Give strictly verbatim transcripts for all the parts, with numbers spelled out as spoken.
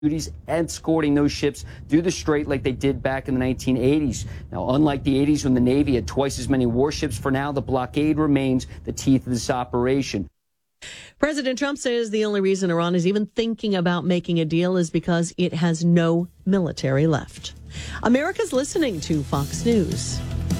duties escorting those ships through the strait like they did back in the nineteen eighties. Now, unlike the eighties when the Navy had twice as many warships, for now the blockade remains the teeth of this operation. President Trump says the only reason Iran is even thinking about making a deal is because it has no military left. America's listening to Fox News.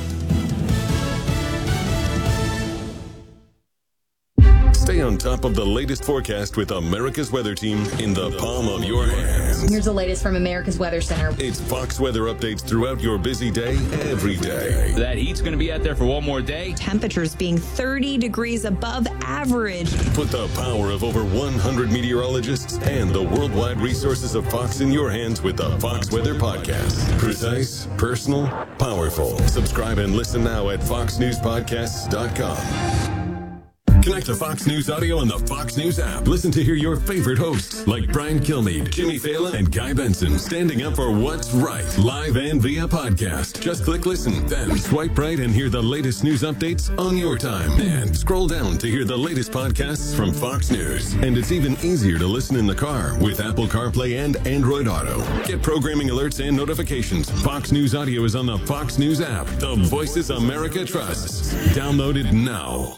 Stay on top of the latest forecast with America's Weather Team in the palm of your hands. Here's the latest from America's Weather Center. It's Fox weather updates throughout your busy day, every day. That heat's going to be out there for one more day. Temperatures being thirty degrees above average. Put the power of over one hundred meteorologists and the worldwide resources of Fox in your hands with the Fox Weather Podcast. Precise, personal, powerful. Subscribe and listen now at fox news podcasts dot com. Connect to Fox News Audio on the Fox News app. Listen to hear your favorite hosts like Brian Kilmeade, Jimmy Fallon, and Guy Benson standing up for what's right, live and via podcast. Just click listen, then swipe right and hear the latest news updates on your time. And scroll down to hear the latest podcasts from Fox News. And it's even easier to listen in the car with Apple CarPlay and Android Auto. Get programming alerts and notifications. Fox News Audio is on the Fox News app. The voices America trusts. Download it now.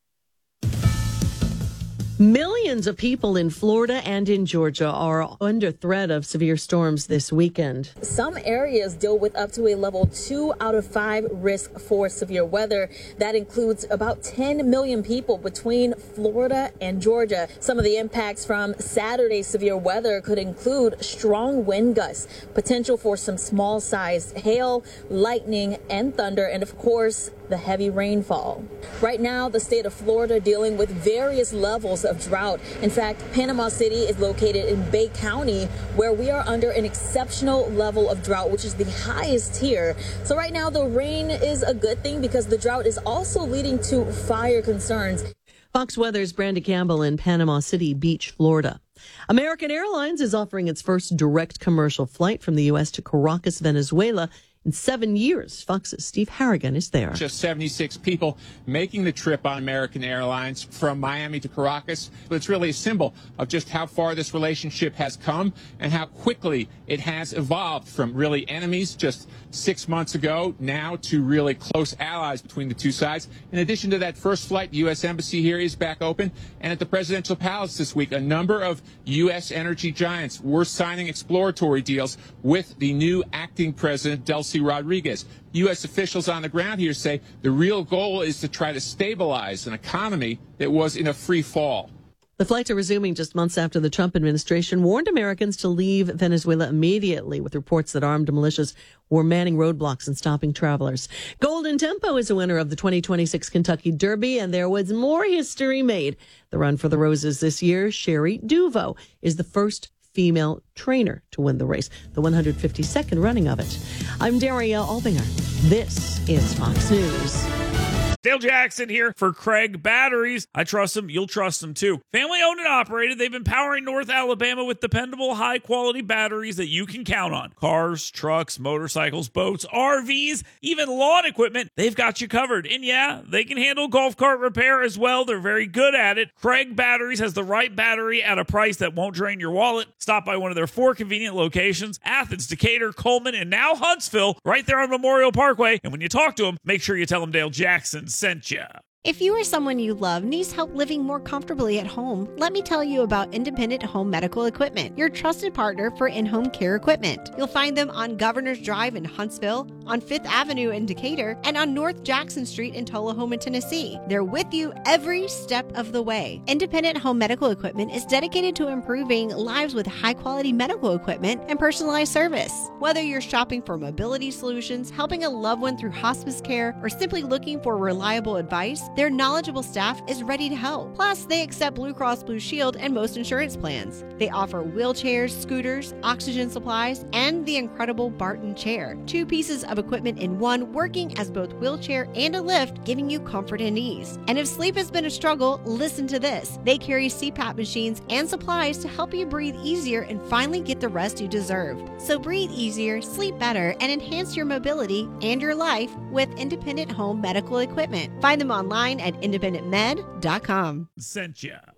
Millions of people in Florida and in Georgia are under threat of severe storms this weekend. Some areas deal with up to a level two out of five risk for severe weather. That includes about ten million people between Florida and Georgia. Some of the impacts from Saturday's severe weather could include strong wind gusts, potential for some small-sized hail, lightning, and thunder, and of course, the heavy rainfall. Right now, the state of Florida dealing with various levels of drought. In fact, Panama City is located in Bay County, where we are under an exceptional level of drought, which is the highest here. So right now, the rain is a good thing because the drought is also leading to fire concerns. Fox Weather's Brandi Campbell in Panama City Beach, Florida. American Airlines is offering its first direct commercial flight from the U S to Caracas, Venezuela. In seven years, Fox's Steve Harrigan is there. Just seventy-six people making the trip on American Airlines from Miami to Caracas. But it's really a symbol of just how far this relationship has come and how quickly it has evolved from really enemies just six months ago now to really close allies between the two sides. In addition to that first flight, the U S Embassy here is back open. And at the Presidential Palace this week, a number of U S energy giants were signing exploratory deals with the new acting president, Delcy Rodriguez. U S officials on the ground here say the real goal is to try to stabilize an economy that was in a free fall. The flights are resuming just months after the Trump administration warned Americans to leave Venezuela immediately, with reports that armed militias were manning roadblocks and stopping travelers. Golden Tempo is the winner of the twenty twenty-six Kentucky Derby, and there was more history made. The Run for the Roses this year, Sherry Duvo is the first female trainer to win the race, the one hundred fifty-second running of it. I'm Daria Albinger. This is Fox News. Dale Jackson here for Craig Batteries. I trust them. You'll trust them too. Family owned and operated. They've been powering North Alabama with dependable, high quality batteries that you can count on. Cars, trucks, motorcycles, boats, R Vs, even lawn equipment. They've got you covered. And yeah, they can handle golf cart repair as well. They're very good at it. Craig Batteries has the right battery at a price that won't drain your wallet. Stop by one of their four convenient locations: Athens, Decatur, Coleman, and now Huntsville, right there on Memorial Parkway. And when you talk to them, make sure you tell them Dale Jackson sent you. If you or someone you love needs help living more comfortably at home, let me tell you about Independent Home Medical Equipment, your trusted partner for in-home care equipment. You'll find them on Governor's Drive in Huntsville, on Fifth Avenue in Decatur, and on North Jackson Street in Tullahoma, Tennessee. They're with you every step of the way. Independent Home Medical Equipment is dedicated to improving lives with high-quality medical equipment and personalized service. Whether you're shopping for mobility solutions, helping a loved one through hospice care, or simply looking for reliable advice, their knowledgeable staff is ready to help. Plus, they accept Blue Cross Blue Shield and most insurance plans. They offer wheelchairs, scooters, oxygen supplies, and the incredible Barton chair. Two pieces of equipment in one, working as both wheelchair and a lift, giving you comfort and ease. And if sleep has been a struggle, listen to this. They carry C PAP machines and supplies to help you breathe easier and finally get the rest you deserve. So breathe easier, sleep better, and enhance your mobility and your life with Independent Home Medical Equipment. Find them online at independent med dot com. Sent ya.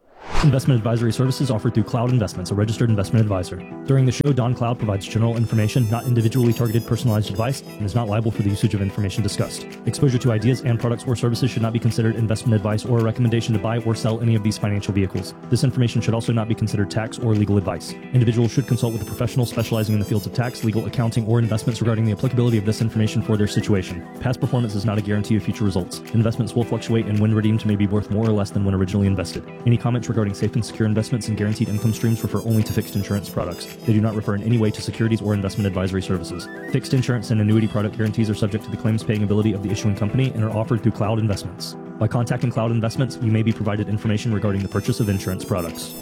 Investment advisory services offered through Cloud Investments, a registered investment advisor. During the show, Don Cloud provides general information, not individually targeted personalized advice, and is not liable for the usage of information discussed. Exposure to ideas and products or services should not be considered investment advice or a recommendation to buy or sell any of these financial vehicles. This information should also not be considered tax or legal advice. Individuals should consult with a professional specializing in the fields of tax, legal, accounting, or investments regarding the applicability of this information for their situation. Past performance is not a guarantee of future results. Investments will fluctuate, and when redeemed may be worth more or less than when originally invested. Any comments regarding safe and secure investments and guaranteed income streams refer only to fixed insurance products. They do not refer in any way to securities or investment advisory services. Fixed insurance and annuity product guarantees are subject to the claims paying ability of the issuing company and are offered through Cloud Investments. By contacting Cloud Investments, you may be provided information regarding the purchase of insurance products.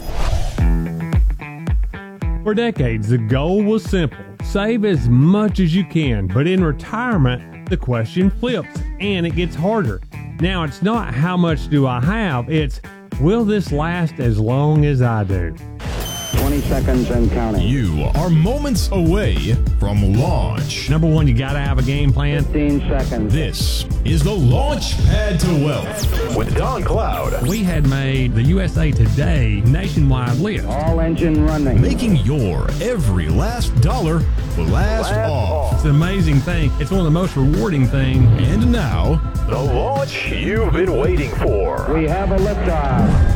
For decades, the goal was simple. Save as much as you can, but in retirement, the question flips and it gets harder. Now, it's not how much do I have, it's will this last as long as I do? twenty seconds and counting. You are moments away from launch. Number one, you got to have a game plan. fifteen seconds. This is the Launch Pad to Wealth with Don Cloud. We had made the U S A Today nationwide list. All engine running. Making your every last dollar blast, blast off. It's an amazing thing. It's one of the most rewarding things. And now, the launch you've been waiting for. We have a liftoff.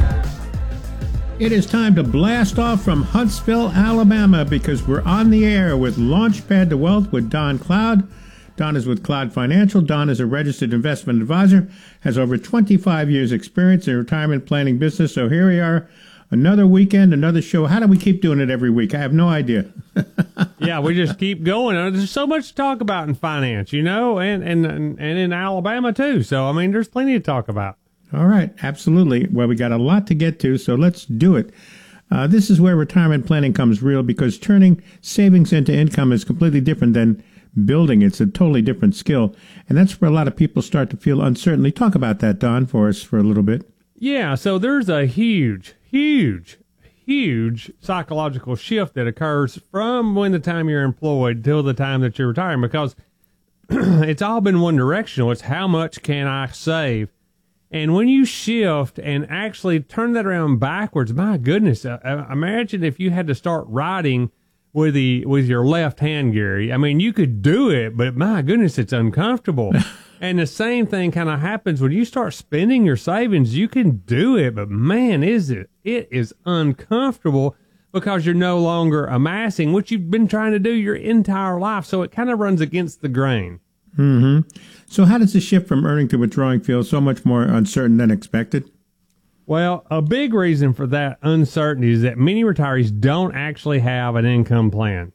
It is time to blast off from Huntsville, Alabama, because we're on the air with Launchpad to Wealth with Don Cloud. Don is with Cloud Financial. Don is a registered investment advisor, has over twenty-five years experience in retirement planning business. So here we are, another weekend, another show. How do we keep doing it every week? I have no idea. Yeah, we just keep going. There's so much to talk about in finance, you know, and, and, and in Alabama too. So, I mean, there's plenty to talk about. All right, absolutely. Well, we got a lot to get to, so let's do it. Uh, this is where retirement planning comes real, because turning savings into income is completely different than building. It's a totally different skill, and that's where a lot of people start to feel uncertainty. Talk about that, Don, for us for a little bit. Yeah, so there's a huge, huge, huge psychological shift that occurs from when the time you're employed till the time that you're retiring, because it's all been one directional. It's how much can I save? And when you shift and actually turn that around backwards, my goodness, uh, imagine if you had to start writing with the with your left hand, Gary. I mean, you could do it, but my goodness, it's uncomfortable. And the same thing kind of happens when you start spending your savings. You can do it, but man, is it it is uncomfortable because you're no longer amassing what you've been trying to do your entire life. So it kind of runs against the grain. Mm-hmm. So how does the shift from earning to withdrawing feel so much more uncertain than expected? Well, a big reason for that uncertainty is that many retirees don't actually have an income plan.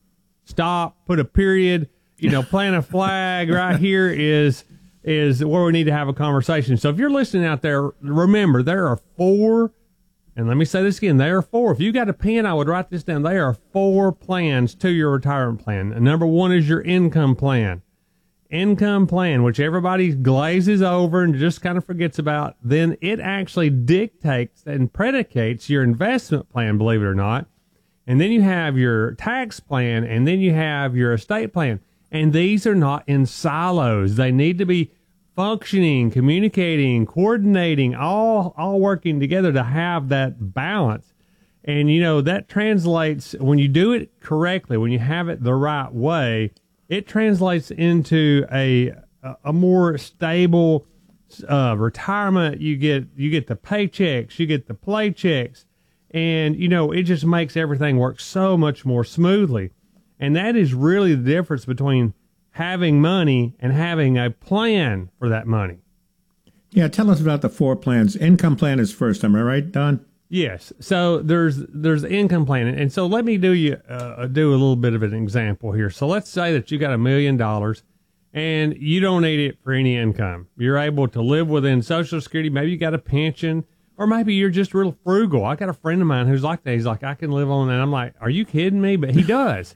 Stop, put a period, you know, plant a flag right here is is where we need to have a conversation. So if you're listening out there, remember there are four, and let me say this again, there are four. If you got a pen, I would write this down. There are four plans to your retirement plan. And number one is your income plan. Income plan, which everybody glazes over and just kind of forgets about, then it actually dictates and predicates your investment plan, believe it or not. And then you have your tax plan, and then you have your estate plan. And these are not in silos. They need to be functioning, communicating, coordinating, all all working together to have that balance. And, you know, that translates, when you do it correctly, when you have it the right way, it translates into a a more stable uh, retirement. You get you get the paychecks, you get the playchecks, and you know it just makes everything work so much more smoothly. And that is really the difference between having money and having a plan for that money. Yeah, tell us about the four plans. Income plan is first. Am I right, Don? Yes. So there's there's income planning, and so let me do you uh, do a little bit of an example here. So let's say that you got a million dollars, and you don't need it for any income. You're able to live within Social Security. Maybe you got a pension, or maybe you're just real frugal. I got a friend of mine who's like that. He's like, I can live on that. I'm like, are you kidding me? But he does.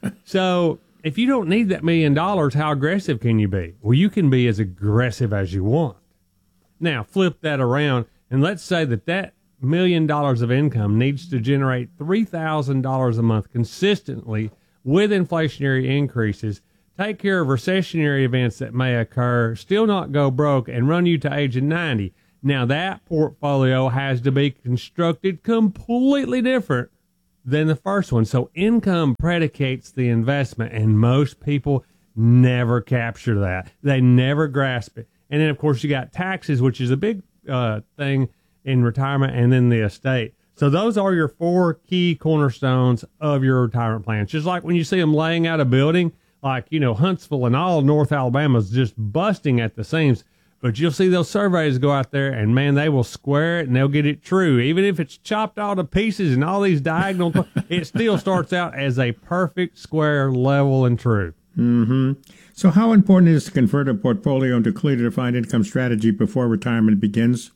So if you don't need that million dollars, how aggressive can you be? Well, you can be as aggressive as you want. Now flip that around, and let's say that that million dollars of income needs to generate three thousand dollars a month consistently with inflationary increases, take care of recessionary events that may occur, still not go broke, and run you to age of ninety. Now, that portfolio has to be constructed completely different than the first one. So income predicates the investment, and most people never capture that. They never grasp it. And then, of course, you got taxes, which is a big uh, thing in retirement, and then the estate. So those are your four key cornerstones of your retirement plan. Just like when you see them laying out a building, like, you know, Huntsville and all of North Alabama is just busting at the seams. But you'll see those surveys go out there, and, man, they will square it, and they'll get it true. Even if it's chopped all to pieces and all these diagonal, it still starts out as a perfect square, level, and true. Mm-hmm. So how important is to convert a portfolio into a clearly defined income strategy before retirement begins?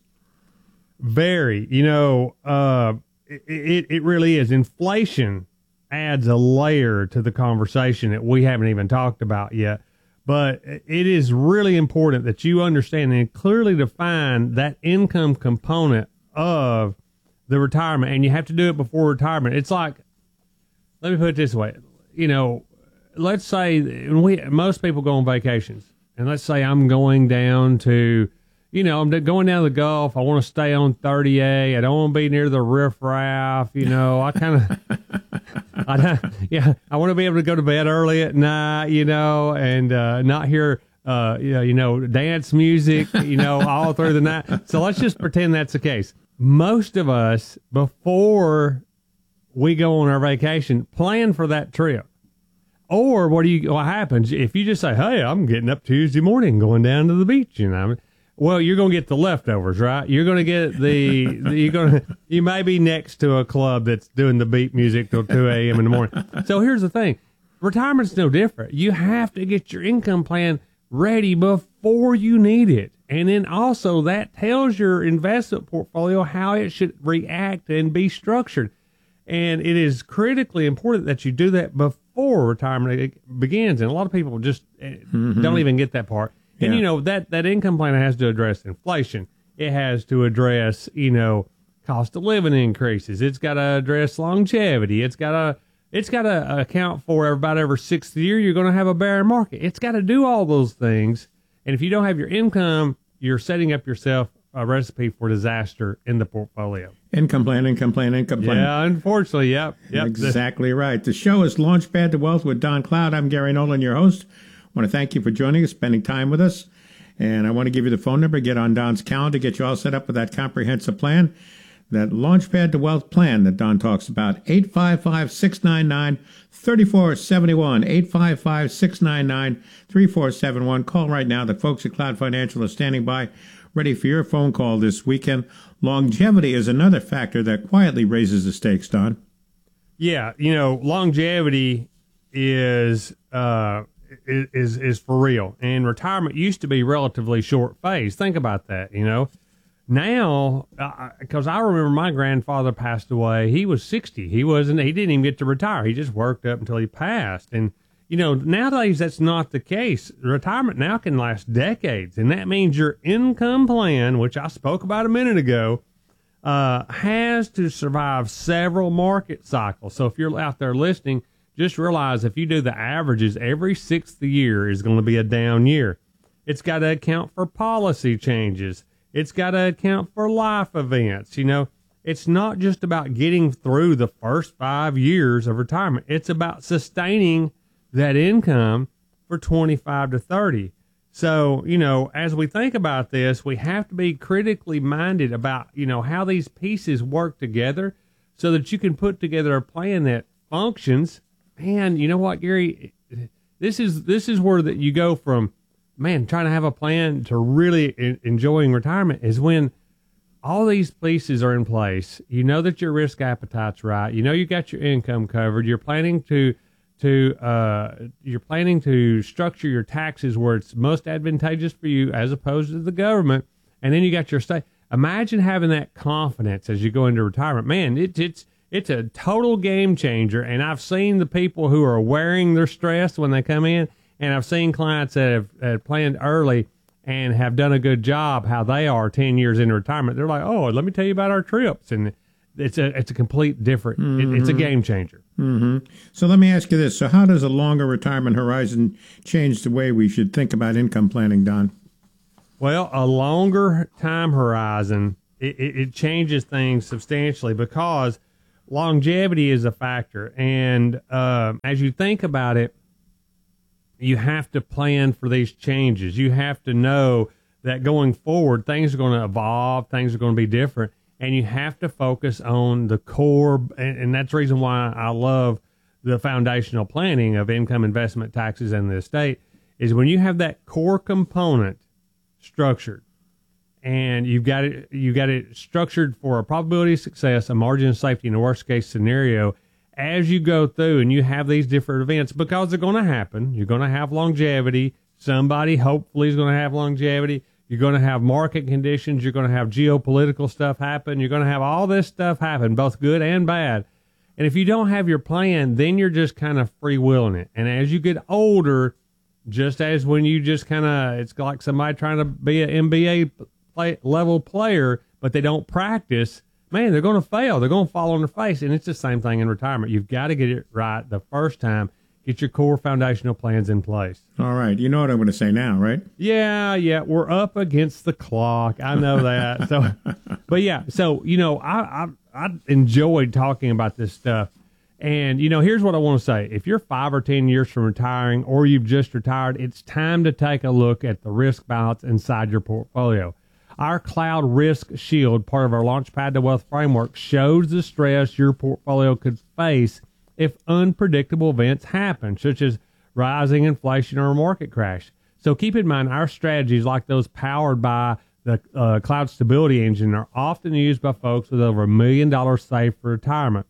Very. You know, uh, it, it, it really is. Inflation adds a layer to the conversation that we haven't even talked about yet. But it is really important that you understand and clearly define that income component of the retirement, and you have to do it before retirement. It's like, let me put it this way. You know, let's say we most people go on vacations, and let's say I'm going down to, you know, I'm going down to the Gulf. I want to stay on thirty A. I don't want to be near the riffraff. You know, I kind of, I yeah, I want to be able to go to bed early at night. You know, and uh, not hear, uh, you know, you know, dance music. You know, all through the night. So let's just pretend that's the case. Most of us, before we go on our vacation, plan for that trip. Or what do you? What happens if you just say, "Hey, I'm getting up Tuesday morning, going down to the beach," you know? Well, you're going to get the leftovers, right? You're going to get the, the you're going to, you may be next to a club that's doing the beat music till two a.m. in the morning. So here's the thing. Retirement's no different. You have to get your income plan ready before you need it. And then also that tells your investment portfolio how it should react and be structured. And it is critically important that you do that before retirement begins. And a lot of people just mm-hmm. don't even get that part. And, yeah. you know, that, that income plan has to address inflation. It has to address, you know, cost of living increases. It's got to address longevity. It's got to it's got to account for about every sixth year you're going to have a bear market. It's got to do all those things. And if you don't have your income, you're setting up yourself a recipe for disaster in the portfolio. Income plan, income plan, income plan. Yeah, unfortunately, yep. yep. Exactly right. The show is Launchpad to Wealth with Don Cloud. I'm Gary Nolan, your host. I want to thank you for joining us, spending time with us. And I want to give you the phone number. Get on Don's calendar, get you all set up with that comprehensive plan, that Launchpad to Wealth plan that Don talks about. eight five five, six nine nine, three four seven one. eight five five, six nine nine, three four seven one. Call right now. The folks at Cloud Financial are standing by, ready for your phone call this weekend. Longevity is another factor that quietly raises the stakes, Don. Yeah, you know, longevity is uh, is is for real. And retirement used to be relatively short phase. Think about that, you know. Now, because uh, I remember my grandfather passed away. He was sixty. He wasn't. He didn't even get to retire. He just worked up until he passed. And you know, nowadays that's not the case. Retirement now can last decades, and that means your income plan, which I spoke about a minute ago, uh, has to survive several market cycles. So if you're out there listening, just realize if you do the averages, every sixth year is going to be a down year. It's got to account for policy changes. It's got to account for life events. You know, it's not just about getting through the first five years of retirement. It's about sustaining that income for twenty-five to thirty. So, you know, as we think about this, we have to be critically minded about, you know, how these pieces work together so that you can put together a plan that functions. And you know what, Gary, this is, this is where that you go from, man, trying to have a plan to really in, enjoying retirement is when all these pieces are in place. You know that your risk appetite's right. You know, you got your income covered. You're planning to, to, uh, you're planning to structure your taxes where it's most advantageous for you as opposed to the government. And then you got your state. Imagine having that confidence as you go into retirement. Man, it, it's, it's a total game changer. And I've seen the people who are wearing their stress when they come in, and I've seen clients that have, have planned early and have done a good job, how they are ten years into retirement. They're like, oh, let me tell you about our trips. And it's a, it's a complete different, mm-hmm. it, it's a game changer. Mm-hmm. So let me ask you this. So how does a longer retirement horizon change the way we should think about income planning, Don? Well, a longer time horizon, it, it, it changes things substantially because longevity is a factor. And uh, as you think about it, you have to plan for these changes. You have to know that going forward, things are going to evolve, things are going to be different, and you have to focus on the core. And, and that's the reason why I love the foundational planning of income, investment, taxes, and the estate, is when you have that core component structured, and you've got it, you got it structured for a probability of success, a margin of safety in the worst case scenario. As you go through and you have these different events, because they're going to happen, you're going to have longevity. Somebody hopefully is going to have longevity. You're going to have market conditions. You're going to have geopolitical stuff happen. You're going to have all this stuff happen, both good and bad. And if you don't have your plan, then you're just kind of freewheeling it. And as you get older, just as when you just kind of, it's like somebody trying to be an N B A play, level player, but they don't practice, man, they're going to fail. They're going to fall on their face. And it's the same thing in retirement. You've got to get it right the first time. Get your core foundational plans in place. All right. You know what I'm going to say now, right? Yeah, yeah. We're up against the clock. I know that. So, but yeah. So, you know, I, I, I enjoyed talking about this stuff. And, you know, here's what I want to say. If you're five or ten years from retiring, or you've just retired, it's time to take a look at the risk balance inside your portfolio. Our Cloud Risk Shield, part of our Launchpad to Wealth framework, shows the stress your portfolio could face if unpredictable events happen, such as rising inflation or a market crash. So keep in mind, our strategies, like those powered by the uh, Cloud Stability Engine, are often used by folks with over a million dollars saved for retirement.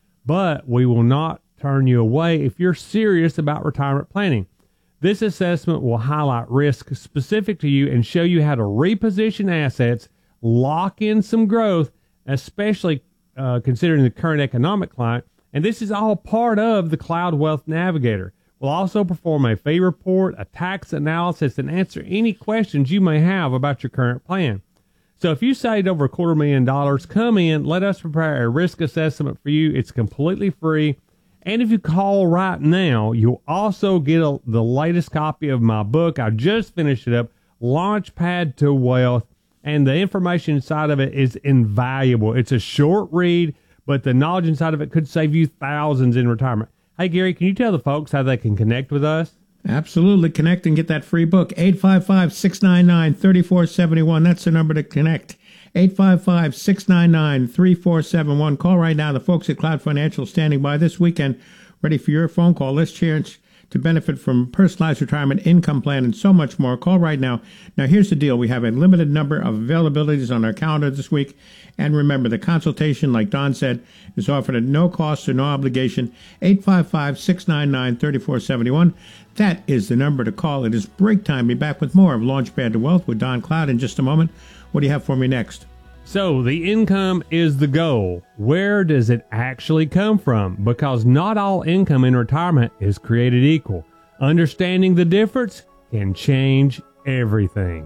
But we will not turn you away if you're serious about retirement planning. This assessment will highlight risk specific to you and show you how to reposition assets, lock in some growth, especially uh, considering the current economic climate. And this is all part of the Cloud Wealth Navigator. We'll also perform a fee report, a tax analysis, and answer any questions you may have about your current plan. So if you saved over a quarter million dollars, come in, let us prepare a risk assessment for you. It's completely free. And if you call right now, you'll also get a, the latest copy of my book. I just finished it up, Launchpad to Wealth, and the information inside of it is invaluable. It's a short read, but the knowledge inside of it could save you thousands in retirement. Hey, Gary, can you tell the folks how they can connect with us? Absolutely. Connect and get that free book. eight five five, six nine nine, three four seven one. That's the number to connect. eight five five, six nine nine, three four seven one. Call right now. The folks at Cloud Financial standing by this weekend, ready for your phone call. Let's chance to benefit from personalized retirement income plan and so much more. Call right now. Now, here's the deal. We have a limited number of availabilities on our calendar this week. And remember, the consultation, like Don said, is offered at no cost or no obligation. eight five five, six nine nine, three four seven one. That is the number to call. It is break time. Be back with more of Launchpad to Wealth with Don Cloud in just a moment. What do you have for me next? So the income is the goal. Where does it actually come from? Because not all income in retirement is created equal. Understanding the difference can change everything.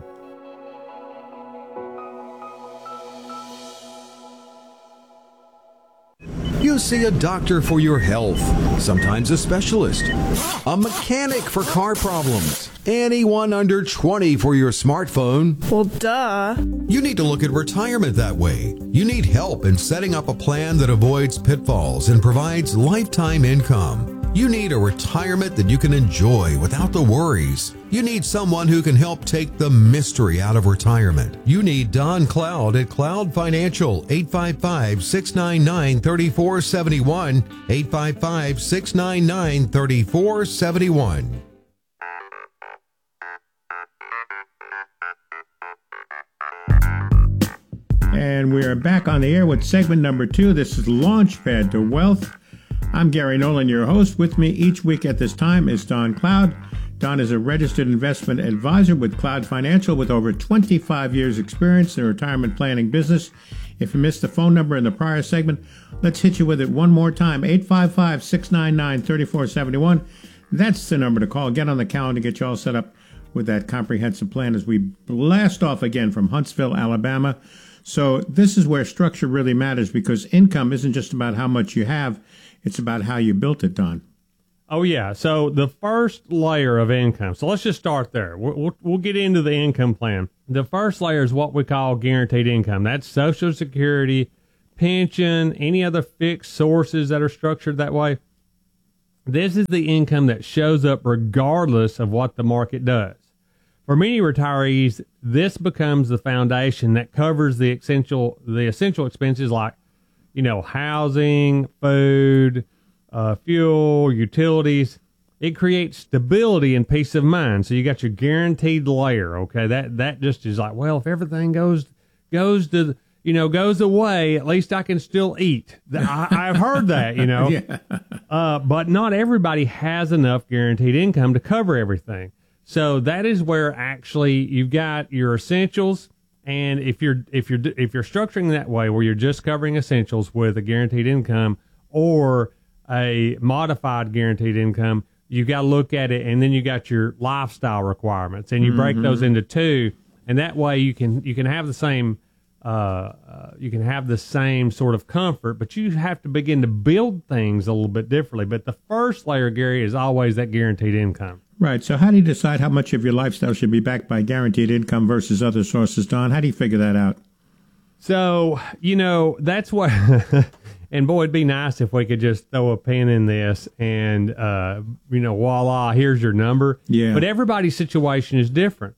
You see a doctor for your health, sometimes a specialist, a mechanic for car problems, anyone under twenty for your smartphone. Well, duh. You need to look at retirement that way. You need help in setting up a plan that avoids pitfalls and provides lifetime income. You need a retirement that you can enjoy without the worries. You need someone who can help take the mystery out of retirement. You need Don Cloud at Cloud Financial, eight five five, six nine nine, three four seven one, eight five five, six nine nine, three four seven one. And we are back on the air with segment number two. This is Launchpad to Wealth. I'm Gary Nolan, your host. With me each week at this time is Don Cloud. Don is a registered investment advisor with Cloud Financial with over twenty-five years experience in the retirement planning business. If you missed the phone number in the prior segment, let's hit you with it one more time. eight five five, six nine nine, three four seven one. That's the number to call. Get on the calendar, get you all set up with that comprehensive plan as we blast off again from Huntsville, Alabama. So this is where structure really matters, because income isn't just about how much you have. It's about how you built it, Don. Oh, yeah. So the first layer of income. So let's just start there. We'll, we'll, we'll get into the income plan. The first layer is what we call guaranteed income. That's Social Security, pension, any other fixed sources that are structured that way. This is the income that shows up regardless of what the market does. For many retirees, this becomes the foundation that covers the essential the essential expenses like, you know, housing, food, uh, fuel, utilities. It creates stability and peace of mind. So you got your guaranteed layer. Okay, that that just is like, well, if everything goes goes to you know goes away, at least I can still eat. I, I've heard that, you know. Yeah. Uh, but not everybody has enough guaranteed income to cover everything. So that is where actually you've got your essentials, and if you're if you're if you're structuring that way, where you're just covering essentials with a guaranteed income or a modified guaranteed income, you got to look at it, and then you got your lifestyle requirements, and you mm-hmm. break those into two, and that way you can you can have the same uh, uh, you can have the same sort of comfort, but you have to begin to build things a little bit differently. But the first layer, Gary, is always that guaranteed income. Right. So how do you decide how much of your lifestyle should be backed by guaranteed income versus other sources, Don? How do you figure that out? So, you know, that's what, and boy, it'd be nice if we could just throw a pin in this and, uh, you know, voila, here's your number. Yeah. But everybody's situation is different.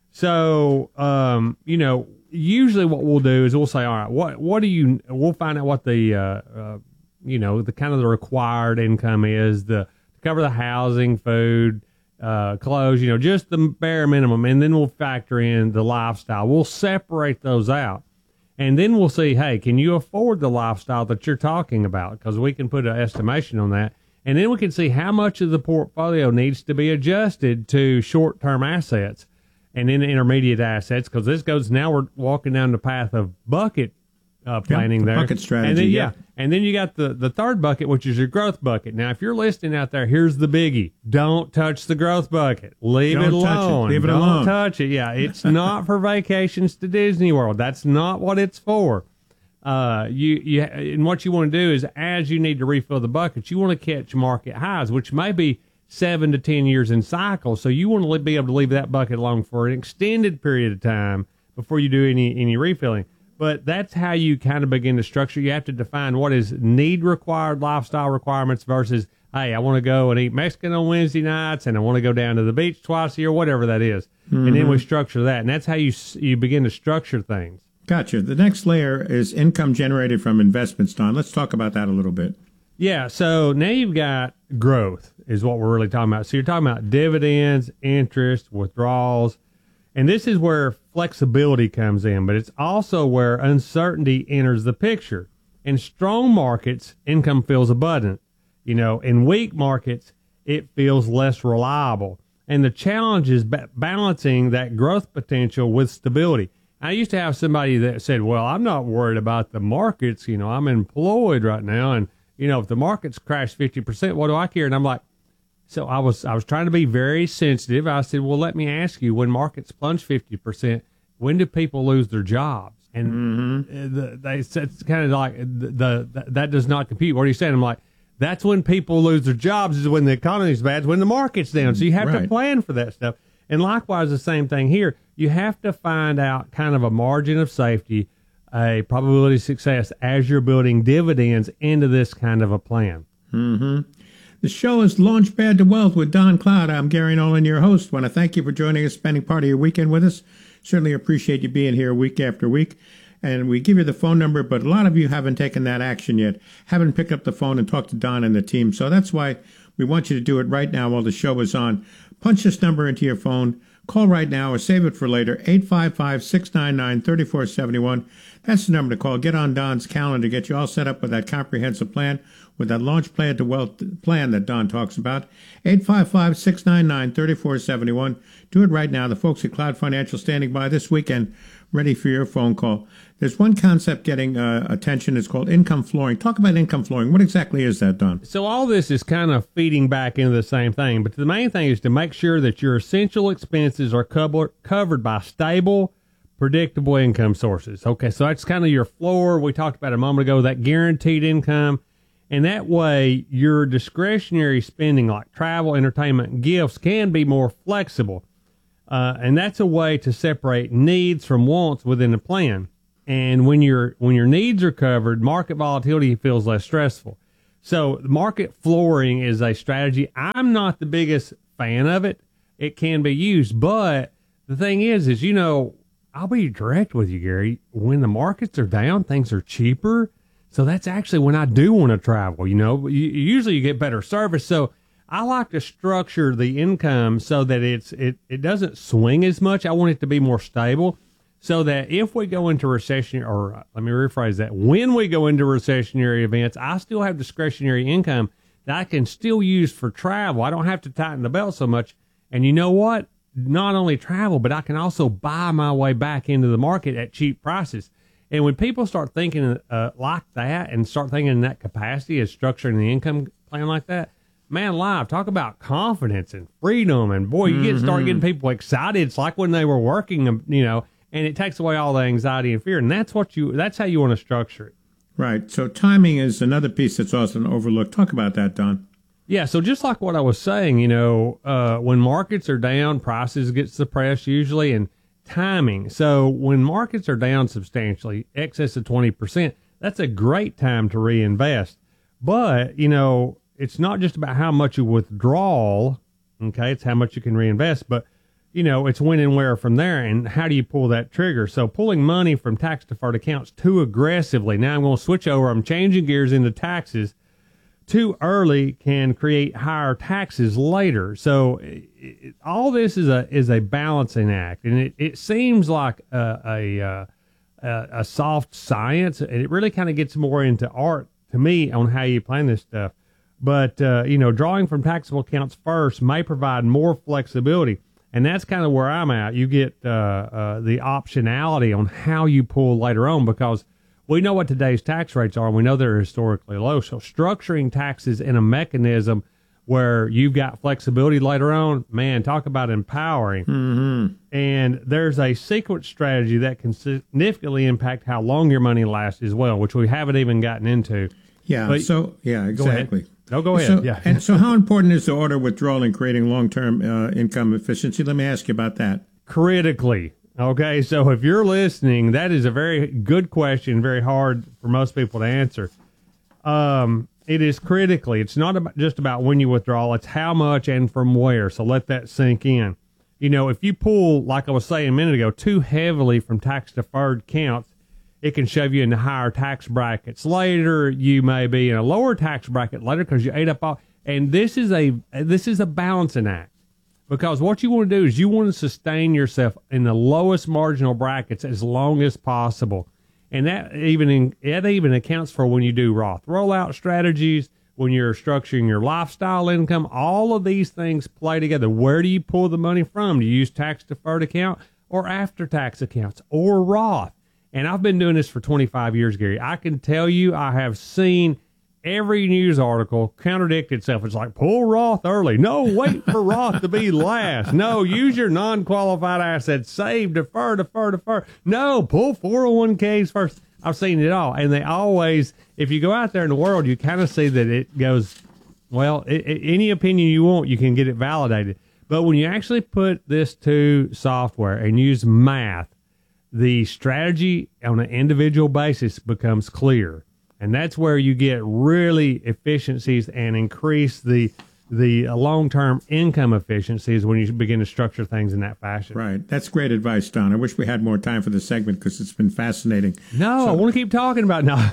So, um, you know, usually what we'll do is we'll say, all right, what, what do you, we'll find out what the, uh, uh, you know, the kind of the required income is, the, to cover the housing, food, Uh, clothes, you know, just the bare minimum, and then we'll factor in the lifestyle. We'll separate those out, and then we'll see, hey, can you afford the lifestyle that you're talking about? Because we can put an estimation on that, and then we can see how much of the portfolio needs to be adjusted to short-term assets and then intermediate assets, because this goes, now we're walking down the path of bucket uh, planning yep, the there. bucket strategy, and then, yeah. yeah. And then you got the, the third bucket, which is your growth bucket. Now, if you're listening out there, here's the biggie. Don't touch the growth bucket. Leave Don't it touch alone. it. Leave it Don't alone. touch it. Yeah, it's not for vacations to Disney World. That's not what it's for. Uh, you, you, and what you want to do is, as you need to refill the bucket, you want to catch market highs, which may be seven to ten years in cycles. So you want to be able to leave that bucket alone for an extended period of time before you do any, any refilling. But that's how you kind of begin to structure. You have to define what is need required lifestyle requirements versus, hey, I want to go and eat Mexican on Wednesday nights, and I want to go down to the beach twice a year, whatever that is. Mm-hmm. And then we structure that. And that's how you you begin to structure things. Gotcha. The next layer is income generated from investments, Don. Let's talk about that a little bit. Yeah. So now you've got growth is what we're really talking about. So you're talking about dividends, interest, withdrawals. And this is where flexibility comes in, but it's also where uncertainty enters the picture. In strong markets, income feels abundant. You know, in weak markets, it feels less reliable. And the challenge is ba- balancing that growth potential with stability. I used to have somebody that said, well, I'm not worried about the markets. You know, I'm employed right now. And, you know, if the markets crash fifty percent, what do I care? And I'm like, So I was I was trying to be very sensitive. I said, well, let me ask you, when markets plunge fifty percent, when do people lose their jobs? And mm-hmm. the, they said, it's kind of like, the, the that does not compute. What are you saying? I'm like, that's when people lose their jobs, is when the economy's bad, when the market's down. So you have right. to plan for that stuff. And likewise, the same thing here. You have to find out kind of a margin of safety, a probability of success as you're building dividends into this kind of a plan. Mm-hmm. The show is Launchpad to Wealth with Don Cloud. I'm Gary Nolan, your host. I want to thank you for joining us, spending part of your weekend with us. Certainly appreciate you being here week after week. And we give you the phone number, but a lot of you haven't taken that action yet, haven't picked up the phone and talked to Don and the team. So that's why we want you to do it right now while the show is on. Punch this number into your phone. Call right now or save it for later, eight five five, six nine nine, three four seven one. That's the number to call. Get on Don's calendar, get you all set up with that comprehensive plan, with that Launchpad to Wealth plan that Don talks about. eight five five, six nine nine, three four seven one. Do it right now. The folks at Cloud Financial standing by this weekend, ready for your phone call. There's one concept getting uh, attention. It's called income flooring. Talk about income flooring. What exactly is that, Don? So all this is kind of feeding back into the same thing, but the main thing is to make sure that your essential expenses are cover- covered by stable, predictable income sources. Okay, so that's kind of your floor. We talked about a moment ago, that guaranteed income. And that way, your discretionary spending like travel, entertainment, and gifts can be more flexible. Uh, and that's a way to separate needs from wants within a plan. And when your when your needs are covered, market volatility feels less stressful. So market flooring is a strategy. I'm not the biggest fan of it. It can be used, but the thing is, is, you know, I'll be direct with you, Gary. When the markets are down, things are cheaper. So that's actually when I do want to travel. You know, you, usually you get better service. So I like to structure the income so that it's it, it doesn't swing as much. I want it to be more stable so that if we go into recession, or uh, let me rephrase that, when we go into recessionary events, I still have discretionary income that I can still use for travel. I don't have to tighten the belt so much. And you know what? Not only travel, but I can also buy my way back into the market at cheap prices. And when people start thinking uh, like that and start thinking in that capacity as structuring the income plan like that, man, live, talk about confidence and freedom. And boy, you get start getting people excited. It's like when they were working, you know, and it takes away all the anxiety and fear. And that's what you, that's how you want to structure it. Right. So timing is another piece that's often overlooked. Talk about that, Don. Yeah. So just like what I was saying, you know, uh, when markets are down, prices get suppressed usually, and timing. So when markets are down substantially, excess of twenty percent, that's a great time to reinvest. But, you know, it's not just about how much you withdraw. Okay. It's how much you can reinvest, but you know, it's when and where from there, and how do you pull that trigger? So pulling money from tax deferred accounts too aggressively. Now I'm going to switch over. I'm changing gears into taxes. Too early can create higher taxes later. So it, it, all this is a is a balancing act, and it, it seems like a a, a a soft science. It really kind of gets more into art to me on how you plan this stuff. But uh, you know, drawing from taxable accounts first may provide more flexibility, and that's kind of where I'm at. You get uh, uh, the optionality on how you pull later on, because we know what today's tax rates are, and we know they're historically low. So structuring taxes in a mechanism where you've got flexibility later on, man, talk about empowering. Mm-hmm. And there's a sequence strategy that can significantly impact how long your money lasts as well, which we haven't even gotten into. Yeah. But, so, yeah, exactly. Go no, go ahead. So, yeah. And so how important is the order withdrawal in creating long-term uh, income efficiency? Let me ask you about that. Critically. Okay, so if you're listening, that is a very good question, very hard for most people to answer. Um, it is critically. It's not about, just about when you withdraw, it's how much and from where. So let that sink in. You know, if you pull, like I was saying a minute ago, too heavily from tax-deferred accounts, it can shove you into higher tax brackets later. You may be in a lower tax bracket later because you ate up all. And this is a this is a balancing act. Because what you want to do is you want to sustain yourself in the lowest marginal brackets as long as possible. And that even in, that even accounts for when you do Roth rollout strategies, when you're structuring your lifestyle income. All of these things play together. Where do you pull the money from? Do you use tax-deferred account or after-tax accounts or Roth? And I've been doing this for twenty-five years, Gary. I can tell you I have seen every news article contradict itself. It's like, pull Roth early. No, wait for Roth to be last. No, use your non-qualified assets. Save, defer, defer, defer. No, pull four oh one k's first. I've seen it all. And they always, if you go out there in the world, you kind of see that it goes, well, it, it, any opinion you want, you can get it validated. But when you actually put this to software and use math, the strategy on an individual basis becomes clear. And that's where you get really efficiencies and increase the the long-term income efficiencies when you begin to structure things in that fashion. Right. That's great advice, Don. I wish we had more time for this segment because it's been fascinating. No, so, I want to keep talking about no.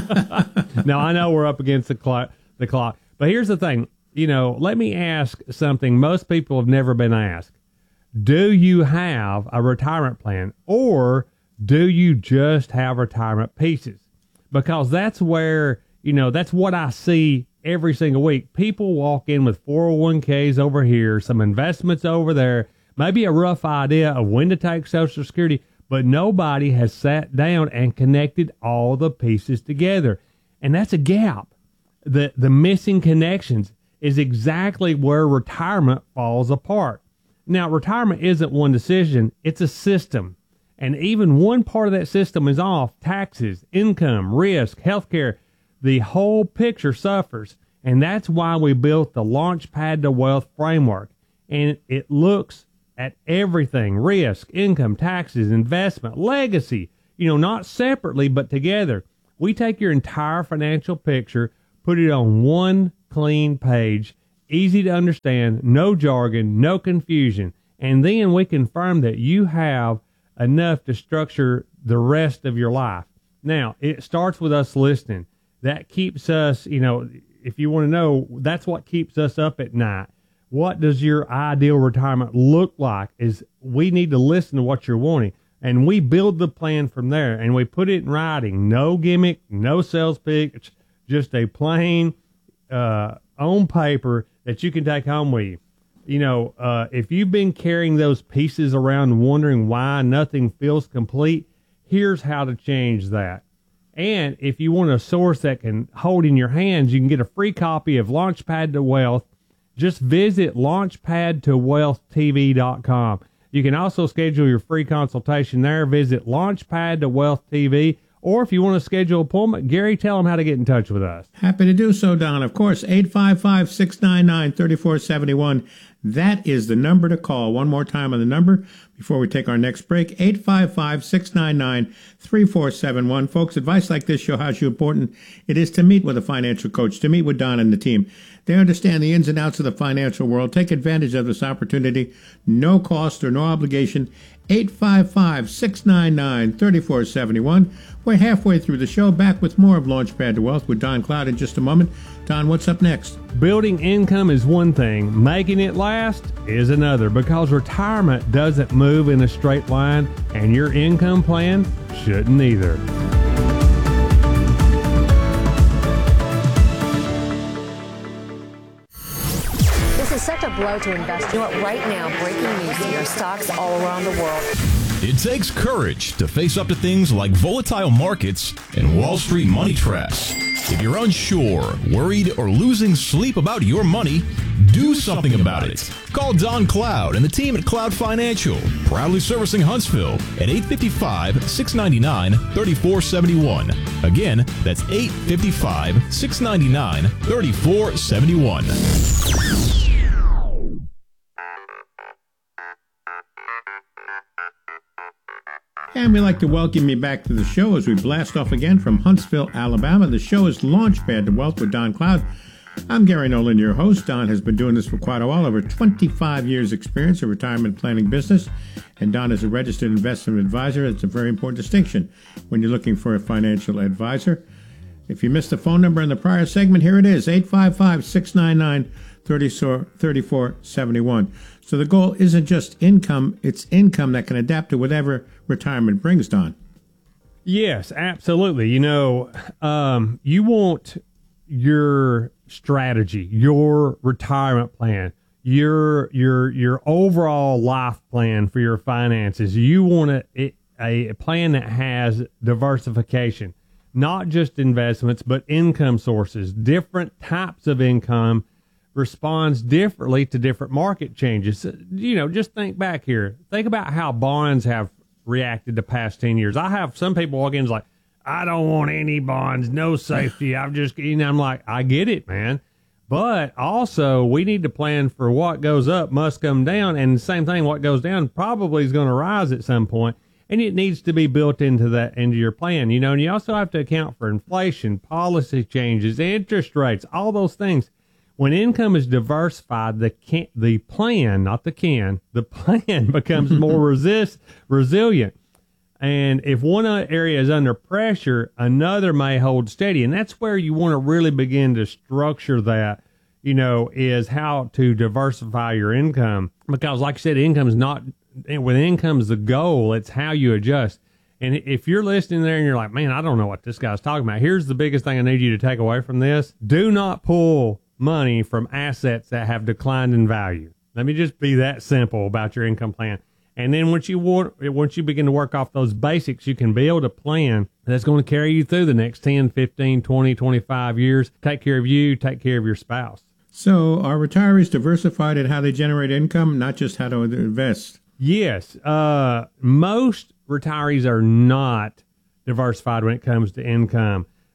No, I know we're up against the clock, the clock. But here's the thing. You know, let me ask something most people have never been asked. Do you have a retirement plan, or do you just have retirement pieces? Because that's where, you know, that's what I see every single week. People walk in with four oh one k's over here, some investments over there, maybe a rough idea of when to take Social Security, but nobody has sat down and connected all the pieces together. And that's a gap. The, the missing connections is exactly where retirement falls apart. Now, retirement isn't one decision, it's a system. And even one part of that system is off, taxes, income, risk, healthcare, the whole picture suffers. And that's why we built the Launchpad to Wealth framework. And it looks at everything: risk, income, taxes, investment, legacy, you know, not separately, but together. We take your entire financial picture, put it on one clean page, easy to understand, no jargon, no confusion. And then we confirm that you have enough to structure the rest of your life. Now, it starts with us listening. That keeps us, you know, if you want to know, that's what keeps us up at night. What does your ideal retirement look like? Is we need to listen to what you're wanting. And we build the plan from there, and we put it in writing. No gimmick, no sales pitch, just a plain, uh, on paper that you can take home with you. You know, uh, if you've been carrying those pieces around wondering why nothing feels complete, here's how to change that. And if you want a source that can hold in your hands, you can get a free copy of Launchpad to Wealth. Just visit launchpad to wealth t v dot com. You can also schedule your free consultation there. Visit Launchpad to Wealth T V. Or if you want to schedule an appointment, Gary, tell them how to get in touch with us. Happy to do so, Don. Of course, eight five five, six nine nine, three four seven one. That is the number to call. One more time on the number before we take our next break. eight five five, six nine nine, three four seven one. Folks, advice like this show how important it is to meet with a financial coach, to meet with Don and the team. They understand the ins and outs of the financial world. Take advantage of this opportunity. No cost or no obligation. eight five five, six nine nine, three four seven one. We're halfway through the show. Back with more of Launchpad to Wealth with Don Cloud in just a moment. Don, what's up next? Building income is one thing. Making it last is another, because retirement doesn't move in a straight line, and your income plan shouldn't either. This is such a blow to investors. You know what? Right now, breaking news here, stocks all around the world. It takes courage to face up to things like volatile markets and Wall Street money traps. If you're unsure, worried, or losing sleep about your money, do something about it. Call Don Cloud and the team at Cloud Financial, proudly servicing Huntsville at eight five five, six nine nine, three four seven one. Again, that's eight five five, six nine nine, three four seven one. And we'd like to welcome you back to the show as we blast off again from Huntsville, Alabama. The show is Launchpad to Wealth with Don Cloud. I'm Gary Nolan, your host. Don has been doing this for quite a while, over twenty-five years experience in retirement planning business. And Don is a registered investment advisor. It's a very important distinction when you're looking for a financial advisor. If you missed the phone number in the prior segment, here it is, eight five five, six nine nine, three four seven one. So the goal isn't just income, it's income that can adapt to whatever retirement brings, Don. Yes, absolutely. You know, um, you want your strategy, your retirement plan, your your your overall life plan for your finances. You want a, a plan that has diversification, not just investments, but income sources, different types of income. Responds differently to different market changes. You know, just think back here. Think about how bonds have reacted the past ten years. I have some people walk in and like, I don't want any bonds, no safety. I've just, you know, I'm like, I get it, man. But also we need to plan for what goes up must come down. And the same thing, what goes down probably is going to rise at some point. And it needs to be built into that, into your plan, you know, and you also have to account for inflation, policy changes, interest rates, all those things. When income is diversified, the can, the plan, not the can, the plan becomes more resist, resilient. And if one area is under pressure, another may hold steady. And that's where you want to really begin to structure that, you know, is how to diversify your income. Because like I said, income is not, when income is the goal, it's how you adjust. And if you're listening there and you're like, man, I don't know what this guy's talking about. Here's the biggest thing I need you to take away from this. Do not pull money from assets that have declined in value. Let me just be that simple about your income plan. And then once you want, once you begin to work off those basics, you can build a plan that's going to carry you through the next ten, fifteen, twenty, twenty-five years. Take care of you, take care of your spouse. So are retirees diversified in how they generate income, not just how to invest? Yes. Uh, most retirees are not diversified when it comes to income.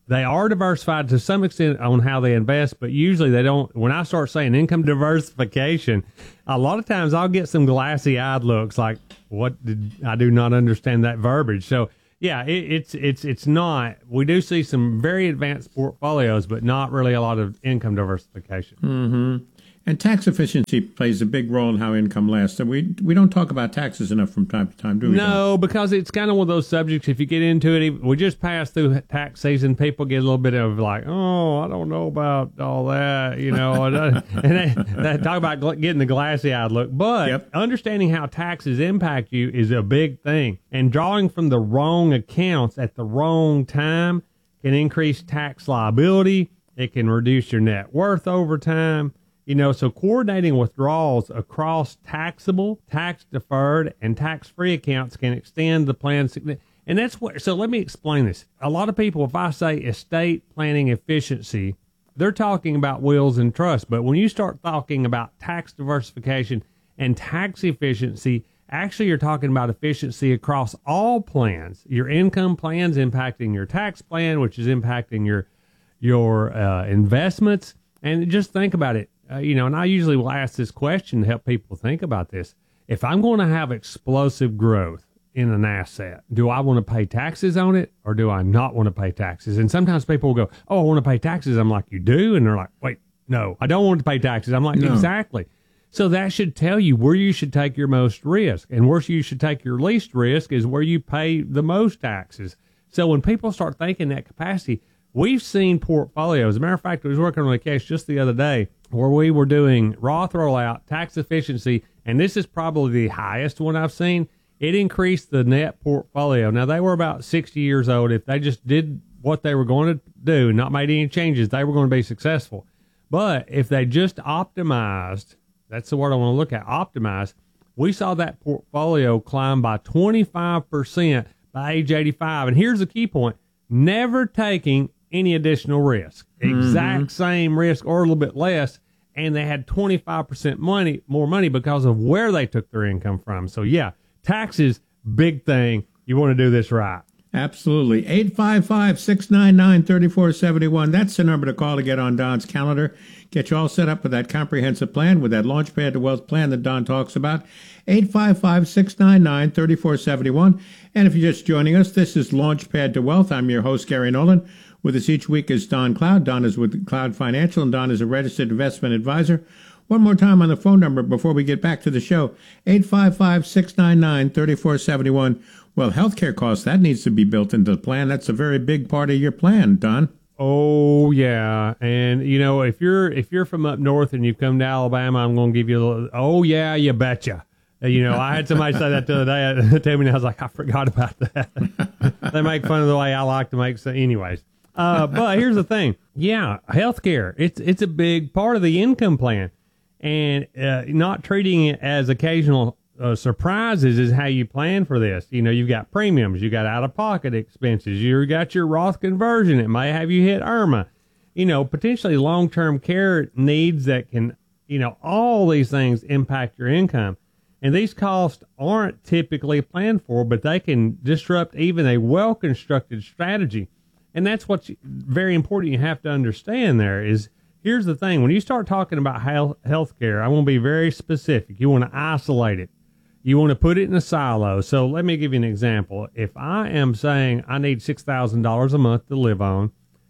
They are diversified to some extent on how they invest, but usually they don't. When I start saying income diversification, a lot of times I'll get some glassy-eyed looks like, what did I do not understand that verbiage? So, yeah, it, it's it's it's not. We do see some very advanced portfolios, but not really a lot of income diversification. Mm-hmm. And tax efficiency plays a big role in how income lasts. So we we don't talk about taxes enough from time to time, do we? No, because it's kind of one of those subjects. If you get into it, we just passed through tax season. People get a little bit of like, oh, I don't know about all that, you know. and they, they talk about getting the glassy-eyed look. But yep. understanding how taxes impact you is a big thing. And drawing from the wrong accounts at the wrong time can increase tax liability. It can reduce your net worth over time. You know, so coordinating withdrawals across taxable, tax-deferred, and tax-free accounts can extend the plan. And that's what, so let me explain this. A lot of people, if I say estate planning efficiency, they're talking about wills and trusts. But when you start talking about tax diversification and tax efficiency, actually you're talking about efficiency across all plans. Your income plan's impacting your tax plan, which is impacting your, your uh, investments. And just think about it. Uh, you know, and I usually will ask this question to help people think about this. If I'm going to have explosive growth in an asset, do I want to pay taxes on it or do I not want to pay taxes? And sometimes people will go, oh, I want to pay taxes. I'm like, you do? And they're like, wait, no, I don't want to pay taxes. I'm like, no. Exactly. So that should tell you where you should take your most risk. And where you should take your least risk is where you pay the most taxes. So when people start thinking that capacity, we've seen portfolios. As a matter of fact, I was working on a case just the other day where we were doing Roth rollout, tax efficiency, and this is probably the highest one I've seen. It increased the net portfolio. Now, they were about sixty years old. If they just did what they were going to do, not made any changes, they were going to be successful. But if they just optimized, that's the word I want to look at, optimized, we saw that portfolio climb by twenty-five percent by age eighty-five. And here's the key point. Never taking any additional risk. Exact mm-hmm. same risk or a little bit less, and they had twenty-five percent money, more money because of where they took their income from. So, yeah, taxes, big thing. You want to do this right. Absolutely. eight five five, six nine nine, three four seven one. That's the number to call to get on Don's calendar. Get you all set up with that comprehensive plan, with that Launchpad to Wealth plan that Don talks about. eight five five, six nine nine, three four seven one. And if you're just joining us, this is Launchpad to Wealth. I'm your host, Gary Nolan. With us each week is Don Cloud. Don is with Cloud Financial, and Don is a registered investment advisor. One more time on the phone number before we get back to the show, eight five five, six nine nine, three four seven one. Well, healthcare costs, that needs to be built into the plan. That's a very big part of your plan, Don. Oh, yeah. And, you know, if you're if you're from up north and you've come to Alabama, I'm going to give you a little, oh, yeah, you betcha. You know, I had somebody say that the other day. Tell me, and I was like, I forgot about that. They make fun of the way I like to make, so anyways. Uh, but here's the thing. Yeah, healthcare, it's it's a big part of the income plan. And uh, not treating it as occasional uh, surprises is how you plan for this. You know, you've got premiums, you got out-of-pocket expenses, you got your Roth conversion. It may have you hit I R M A. You know, potentially long-term care needs that can, you know, all these things impact your income. And these costs aren't typically planned for, but they can disrupt even a well-constructed strategy. And that's what's very important you have to understand there is, here's the thing. When you start talking about health healthcare, I want to be very specific. You want to isolate it. You want to put it in a silo. So let me give you an example. If I am saying I need six thousand dollars a month to live on,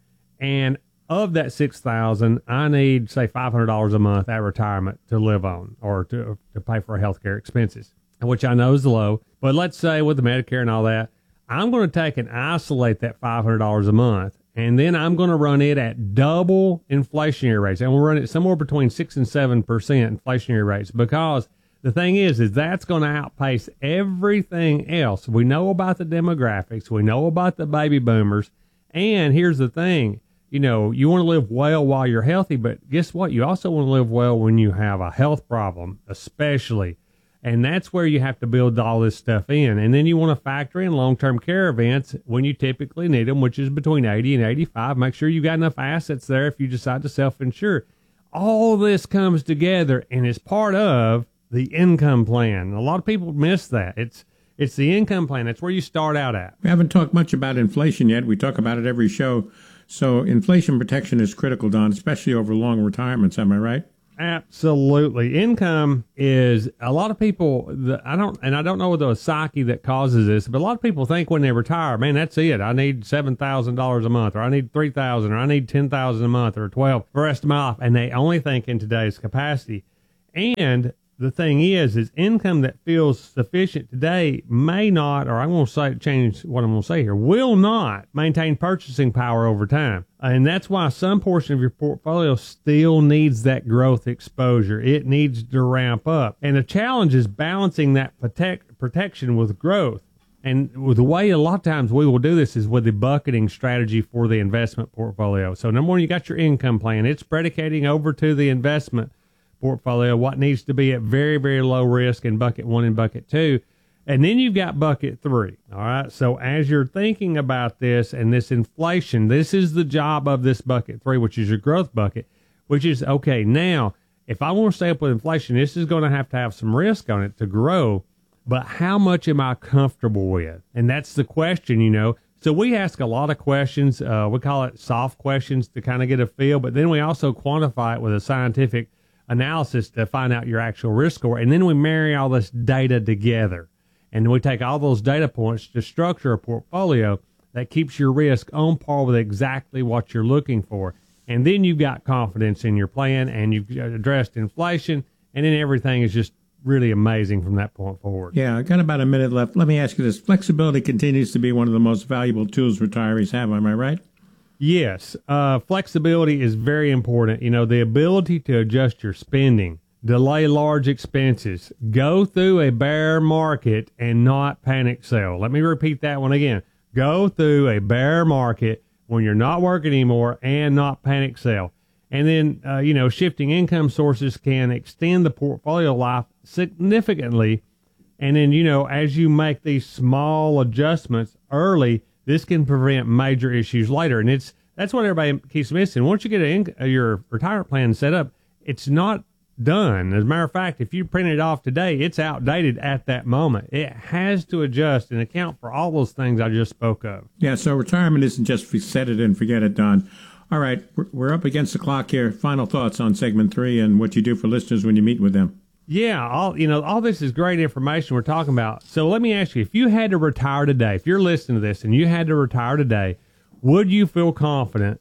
and of that six thousand dollars, I need, say, five hundred dollars a month at retirement to live on or to, to pay for healthcare expenses, which I know is low. But let's say with the Medicare and all that, I'm going to take and isolate that five hundred dollars a month, and then I'm going to run it at double inflationary rates. And we'll run it somewhere between six and seven percent inflationary rates, because the thing is, is that's going to outpace everything else. We know about the demographics. We know about the baby boomers. And here's the thing, you know, you want to live well while you're healthy, but guess what? You also want to live well when you have a health problem, especially. And that's where you have to build all this stuff in. And then you want to factor in long-term care events when you typically need them, which is between eighty and eighty-five. Make sure you got enough assets there if you decide to self-insure. All this comes together and is part of the income plan. A lot of people miss that. It's it's the income plan. That's where you start out at. We haven't talked much about inflation yet. We talk about it every show. So inflation protection is critical, Don, especially over long retirements. Am I right? Absolutely. Income is a lot of people, the, I don't, and I don't know the psyche that causes this, but a lot of people think when they retire, man, that's it. I need seven thousand dollars a month, or I need three thousand dollars, or I need ten thousand dollars a month, or twelve for the rest of my life. And they only think in today's capacity. And the thing is, is income that feels sufficient today may not, or I'm going to say, change what I'm going to say here, will not maintain purchasing power over time. And that's why some portion of your portfolio still needs that growth exposure. It needs to ramp up. And the challenge is balancing that protect, protection with growth. And the way a lot of times we will do this is with the bucketing strategy for the investment portfolio. So number one, you got your income plan. It's predicating over to the investment portfolio what needs to be at very, very low risk in bucket one and bucket two. And then you've got bucket three. All right. So as you're thinking about this and this inflation, this is the job of this bucket three, which is your growth bucket, which is, okay, now, if I want to stay up with inflation, this is going to have to have some risk on it to grow. But how much am I comfortable with? And that's the question, you know. So we ask a lot of questions. Uh, we call it soft questions to kind of get a feel, but then we also quantify it with a scientific analysis to find out your actual risk score. And then we marry all this data together. And we take all those data points to structure a portfolio that keeps your risk on par with exactly what you're looking for. And then you've got confidence in your plan, and you've addressed inflation, and then everything is just really amazing from that point forward. Yeah, I got about a minute left. Let me ask you this. Flexibility continues to be one of the most valuable tools retirees have. Am I right? Yes, uh, flexibility is very important. You know, the ability to adjust your spending, delay large expenses, go through a bear market and not panic sell. Let me repeat that one again. Go through a bear market when you're not working anymore and not panic sell. And then, uh, you know, shifting income sources can extend the portfolio life significantly. And then, you know, as you make these small adjustments early, this can prevent major issues later. And it's that's what everybody keeps missing. Once you get a, your retirement plan set up, it's not done. As a matter of fact, if you print it off today, it's outdated at that moment. It has to adjust and account for all those things I just spoke of. Yeah, so retirement isn't just set it and forget it, Don. All right, we're up against the clock here. Final thoughts on segment three and what you do for listeners when you meet with them. Yeah, all you know, all this is great information we're talking about. So let me ask you, if you had to retire today, if you're listening to this and you had to retire today, would you feel confident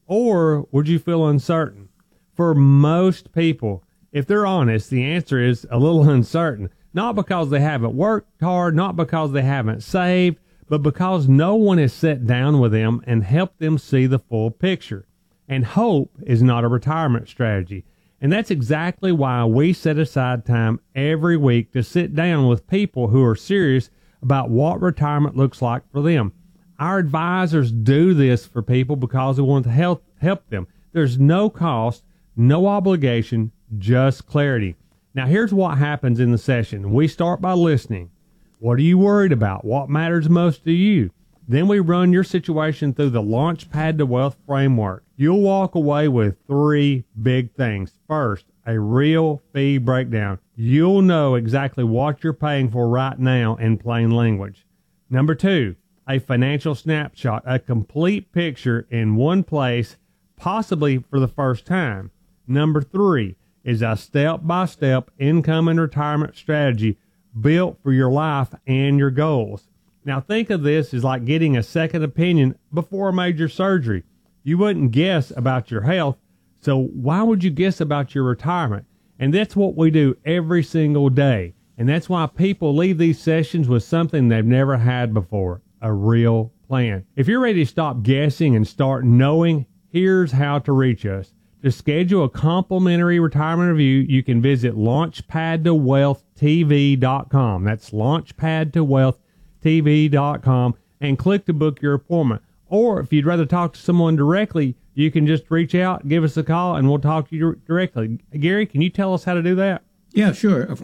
or would you feel uncertain? For most people, if they're honest, the answer is a little uncertain. Not because they haven't worked hard, not because they haven't saved, but because no one has sat down with them and helped them see the full picture. And hope is not a retirement strategy. And that's exactly why we set aside time every week to sit down with people who are serious about what retirement looks like for them. Our advisors do this for people because we want to help help them. There's no cost, no obligation, just clarity. Now, here's what happens in the session. We start by listening. What are you worried about? What matters most to you? Then we run your situation through the Launchpad to Wealth framework. You'll walk away with three big things. First, a real fee breakdown. You'll know exactly what you're paying for right now in plain language. Number two, a financial snapshot, a complete picture in one place, possibly for the first time. Number three is a step-by-step income and retirement strategy built for your life and your goals. Now, think of this as like getting a second opinion before a major surgery. You wouldn't guess about your health, so why would you guess about your retirement? And that's what we do every single day. And that's why people leave these sessions with something they've never had before, a real plan. If you're ready to stop guessing and start knowing, here's how to reach us. To schedule a complimentary retirement review, you can visit launchpad to wealth t v dot com. That's launchpad to wealth t v dot com and click to book your appointment. Or if you'd rather talk to someone directly, you can just reach out, give us a call, and we'll talk to you directly. Gary, can you tell us how to do that? Yeah, sure. Of